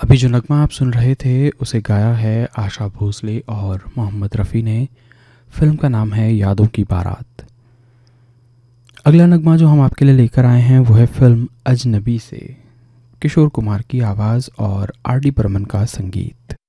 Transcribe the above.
अभी जो नगमा आप सुन रहे थे उसे गाया है आशा भोसले और मोहम्मद रफ़ी ने। फिल्म का नाम है यादों की बारात। अगला नगमा जो हम आपके लिए लेकर आए हैं वो है फिल्म अजनबी से। किशोर कुमार की आवाज़ और आर डी बर्मन का संगीत।